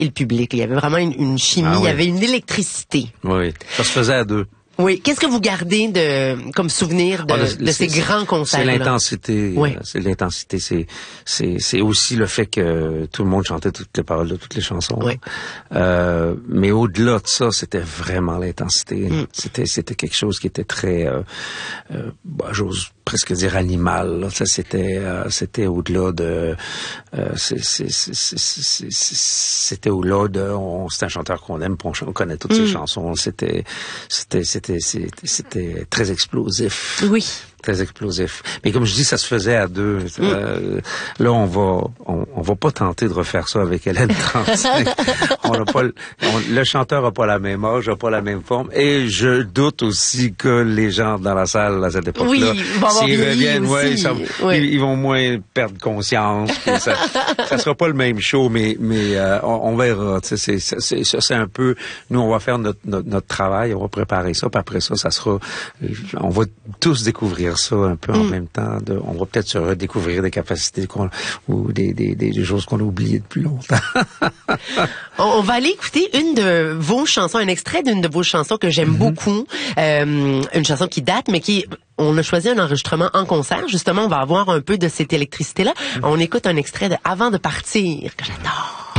et le public. Il y avait vraiment une chimie, il y avait une électricité. Oui, ça se faisait à deux. Oui. Qu'est-ce que vous gardez comme souvenir de ces grands concerts? C'est l'intensité. Oui. C'est l'intensité. C'est aussi le fait que tout le monde chantait toutes les paroles de toutes les chansons. Oui. Mais au-delà de ça, c'était vraiment l'intensité. C'était quelque chose qui était très, j'ose presque dire animal. Là. Ça, c'était au-delà de, c'était au-delà de, c'est un chanteur qu'on aime, on connaît toutes ses chansons. C'était très explosif. Oui. Très explosif. Mais comme je dis, ça se faisait à deux. Là, on va pas tenter de refaire ça avec Hélène 35. Le chanteur a pas la même âge, a pas la même forme. Et je doute aussi que les gens dans la salle à cette époque-là, s'ils reviennent, ils vont moins perdre conscience. Ça sera pas le même show, mais on verra. C'est un peu, nous, on va faire notre travail, on va préparer ça, puis après ça sera, on va tous découvrir ça un peu en même temps. On va peut-être se redécouvrir des capacités ou des choses qu'on a oubliées depuis longtemps. On va aller écouter une de vos chansons, un extrait d'une de vos chansons que j'aime beaucoup. Une chanson qui date, mais on a choisi un enregistrement en concert. Justement, on va avoir un peu de cette électricité-là. On écoute un extrait de Avant de partir, que j'adore.